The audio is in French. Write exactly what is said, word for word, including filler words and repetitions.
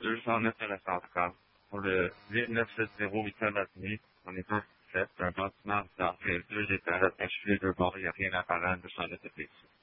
deux cent neuf à la centrale. Pour le huit neuf sept zéro huit Avenue, on est un sept, un bâtiment dans deux étages achevé de bord, il n'y a rien apparent de champ d'autobus.